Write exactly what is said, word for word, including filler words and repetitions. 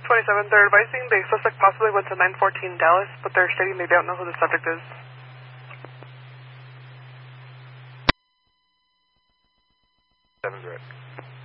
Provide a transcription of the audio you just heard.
twenty-seven, they're advising the suspect possibly went to nine fourteen Dallas, but they're stating they don't know who the subject is. Seven's right.